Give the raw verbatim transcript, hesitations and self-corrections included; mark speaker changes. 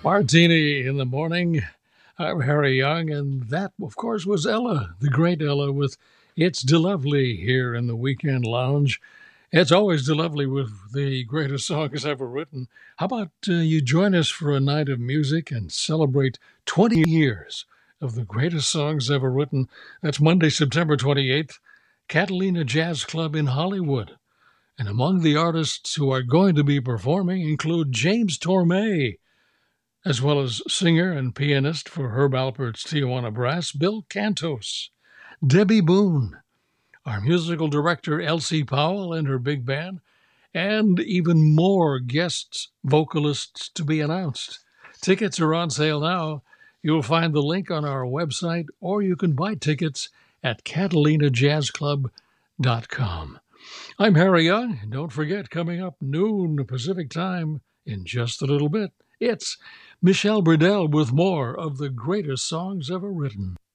Speaker 1: Martini in the morning. I'm Harry Young, and that, of course, was Ella, the great Ella, with It's DeLovely here in the Weekend Lounge. It's always DeLovely with the greatest songs ever written. How about uh, you join us for a night of music and celebrate twenty years of the greatest songs ever written? That's Monday, September twenty-eighth, Catalina Jazz Club in Hollywood. And among the artists who are going to be performing include James Tormé, as well as singer and pianist for Herb Alpert's Tijuana Brass, Bill Cantos, Debbie Boone, our musical director Elsie Powell and her big band, and even more guest vocalists to be announced. Tickets are on sale now. You'll find the link on our website, or you can buy tickets at catalina jazz club dot com. I'm Harry Young, and don't forget, coming up noon Pacific time in just a little bit, it's Michelle Burdell with more of the greatest songs ever written.